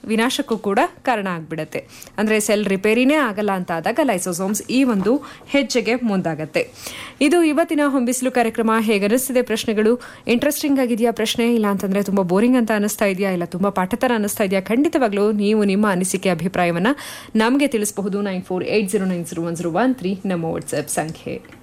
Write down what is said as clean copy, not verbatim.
ವಿನಾಶಕ್ಕೂ ಕೂಡ ಕಾರಣ ಆಗ್ಬಿಡತ್ತೆ. ಅಂದ್ರೆ ಸೆಲ್ ರಿಪೇರಿನೇ ಆಗಲ್ಲ ಅಂತ ಆದಾಗ ಲೈಸೋಸೋಮ್ಸ್ ಈ ಒಂದು ಹೆಜ್ಜೆಗೆ ಮುಂದಾಗತ್ತೆ. ಇದು ಇವತ್ತಿನ ಹೊಂಬಿಸಿಲು ಕಾರ್ಯಕ್ರಮ. ಹೇಗನಿಸ್ತಿದೆ ಪ್ರಶ್ನೆಗಳು? ಇಂಟ್ರೆಸ್ಟಿಂಗ್ ಆಗಿದೆಯಾ ಪ್ರಶ್ನೆ? ಇಲ್ಲ ಅಂತಂದ್ರೆ ತುಂಬಾ ಬೋರಿಂಗ್ ಅಂತ ಅನಿಸ್ತಾ ಇದೆಯಾ? ಇಲ್ಲ ತುಂಬಾ ಪಾಠತರ ಅನಿಸ್ತಾ ಇದೆಯಾ? ಖಂಡಿತವಾಗ್ಲೂ ನೀವು ನಿಮ್ಮ ಅನಿಸಿಕೆ ಅಭಿಪ್ರಾಯವನ್ನ ನಮಗೆ ತಿಳಿಸಬಹುದು. 9480901013 ನಮ್ಮ ವಾಟ್ಸ್ಆಪ್ ಸಂಖ್ಯೆ.